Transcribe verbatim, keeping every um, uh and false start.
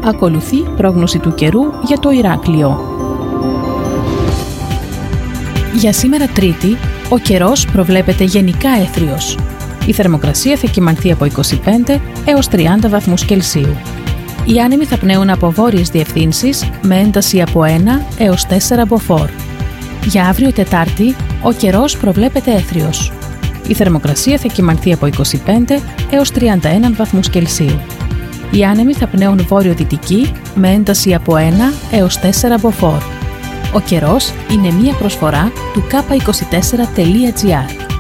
Ακολουθεί πρόγνωση του καιρού για το Ηράκλειο. Για σήμερα Τρίτη, ο καιρός προβλέπεται γενικά έθριος. Η θερμοκρασία θα κυμανθεί από είκοσι πέντε έως τριάντα βαθμούς Κελσίου. Οι άνεμοι θα πνέουν από βόρειες διευθύνσεις με ένταση από ένα έως τέσσερα μποφόρ. Για αύριο Τετάρτη, ο καιρός προβλέπεται έθριος. Η θερμοκρασία θα κυμανθεί από είκοσι πέντε έως τριάντα ένα βαθμούς Κελσίου. Οι άνεμοι θα πνέουν βόρειο-δυτική με ένταση από ένα έως τέσσερα μποφόρ. Ο καιρός είναι μία προσφορά του κάπα είκοσι τέσσερα τελεία τζι άρ.